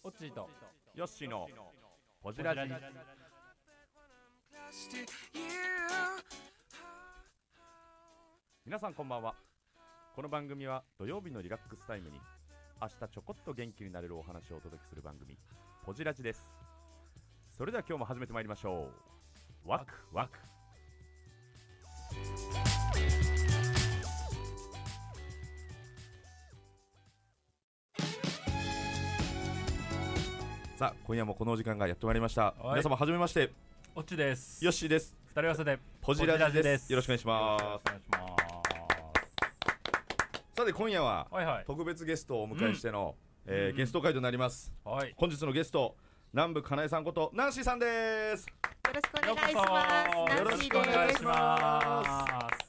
オッチーとヨッシーのポジラジ。皆さんこんばんは。この番組は土曜日のリラックスタイムに明日ちょこっと元気になれるお話をお届けする番組ポジラジです。それでは今日も始めてまいりましょう。ワクワク。さあ今夜もこのお時間がやってまいりました。皆様はじめまして、 オッチーです。 ヨッシーです。 二人合わせでポジラジです。よろしくお願いします。 よろしくお願いします。 さて今夜ははいはい、 特別ゲストをお迎えしての、ゲスト会となります、 はい、 本日のゲスト南部かなえさんことナンシーさんです。 よろしくお願いします。 よろしくお願いします。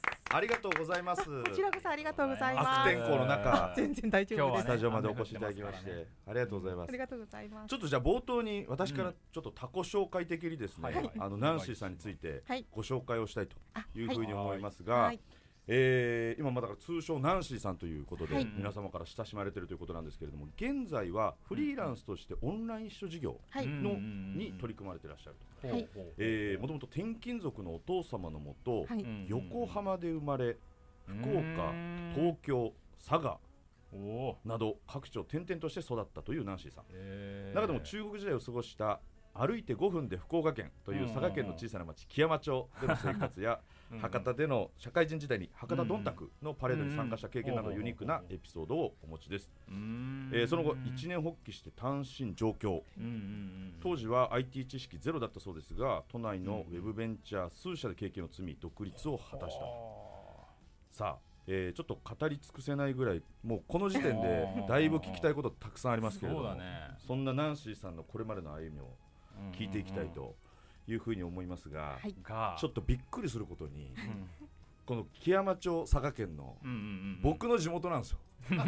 ありがとうございます。 こちらこそありがとうございます。 悪天候の中全然大丈夫です。 スタジオまでお越しいただきまして、ありがとうございます。 ありがとうございます。 ちょっとじゃあ冒頭に私からちょっと他己紹介的にですね、ナンシーさんについてご紹介をしたいというふうに思いますが、今まだから通称ナンシーさんということで、皆様から親しまれているということなんですけれども、現在はフリーランスとしてオンライン秘書事業に取り組まれていらっしゃると。もともと転勤族のお父様のもと、横浜で生まれ、福岡、東京、佐賀など各地を転々として育ったというナンシーさん。中でも中国時代を過ごした歩いて5分で福岡県という佐賀県の小さな町木山町での生活や博多での社会人時代に博多どんたくのパレードに参加した経験などユニークなエピソードをお持ちです。その後一年発起して単身上京。当時は IT 知識ゼロだったそうですが、都内のウェブベンチャー数社で経験を積み独立を果たした。さあ、ちょっと語り尽くせないぐらい、もうこの時点でだいぶ聞きたいことたくさんありますけれども、そんなナンシーさんのこれまでの歩みを聞いていきたいというふうに思いますが、ちょっとびっくりすることに、この木山町佐賀県の僕の地元なんですよ。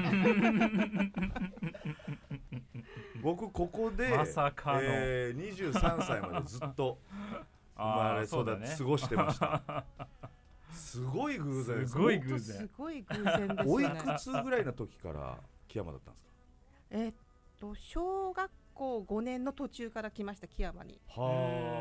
僕ここで、 まさかの 23歳までずっと生まれ育って過ごしてました。すごい偶然です。 すごい偶然ですね。 おいくつぐらいの時から木山だったんですか？ 小学校5年の途中から来ました、木山に。